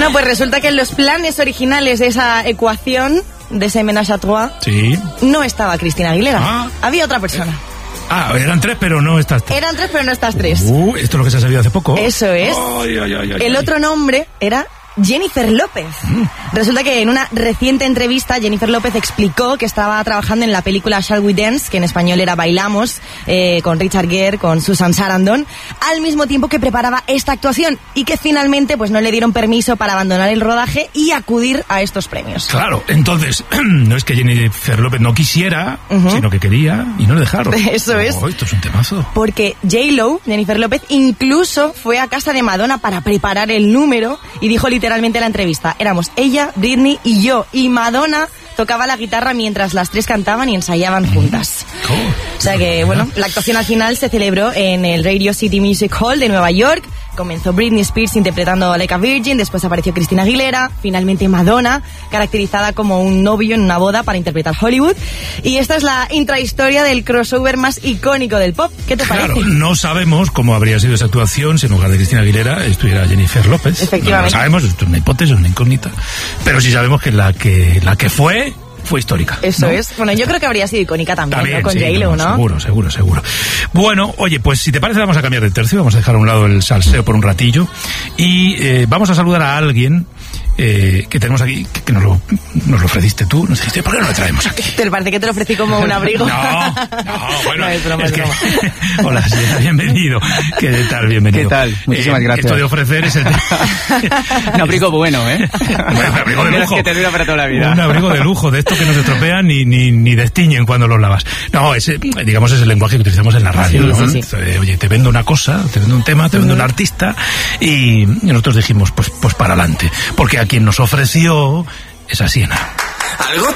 Bueno, pues resulta que en los planes originales de esa ecuación, de ese ménage à trois, sí, no estaba Cristina Aguilera. Había otra persona. Eran tres, pero no estas tres. Eran tres, pero no estas tres. Esto es lo que se ha sabido hace poco. Eso es. El otro nombre era Jennifer López. Resulta que en una reciente entrevista Jennifer López explicó que estaba trabajando en la película Shall We Dance, que en español era Bailamos, con Richard Gere, con Susan Sarandon, al mismo tiempo que preparaba esta actuación y que finalmente pues no le dieron permiso para abandonar el rodaje y acudir a estos premios. Claro, entonces no es que Jennifer López no quisiera, sino que quería y no le dejaron. Eso es. Esto es un temazo. Porque J-Lo, Jennifer López, incluso fue a casa de Madonna para preparar el número y dijo literalmente en la entrevista, éramos ella, Britney y yo, y Madonna tocaba la guitarra mientras las tres cantaban y ensayaban juntas. O sea que, bueno, la actuación al final se celebró en el Radio City Music Hall de Nueva York. Comenzó Britney Spears interpretando Like a Virgin, después apareció Cristina Aguilera, finalmente Madonna, caracterizada como un novio en una boda para interpretar Hollywood. Y esta es la intrahistoria del crossover más icónico del pop. ¿Qué te parece? Claro, no sabemos cómo habría sido esa actuación si en lugar de Cristina Aguilera estuviera Jennifer López. Efectivamente. No lo sabemos, esto es una hipótesis, una incógnita. Pero sí sabemos que la que fue histórica. Eso, ¿no? Es. Bueno, yo creo que habría sido icónica también, ¿no? Con J-Lo, ¿no? Seguro. Bueno, oye, pues si te parece vamos a cambiar de tercio, vamos a dejar a un lado el salseo por un ratillo y vamos a saludar a alguien que tenemos aquí, que nos lo ofreciste tú. Nos dijiste, ¿por qué no lo traemos aquí? ¿Te parece que te lo ofrecí como un abrigo? No, bueno, no, es broma. Hola, sí, bienvenido. ¿Qué tal? Bienvenido. ¿Qué tal? Muchísimas gracias. Esto de ofrecer es el... un abrigo bueno, ¿eh? Un abrigo de lujo. Que te dura para toda la vida. Un abrigo de lujo, de esto que no se estropean ni destiñen cuando los lavas. No, digamos es el lenguaje que utilizamos en la radio, sí, ¿no? Sí. Oye, te vendo una cosa, te vendo un tema, te vendo un artista y nosotros dijimos, pues para adelante. Porque a quien nos ofreció esa Siena. Algo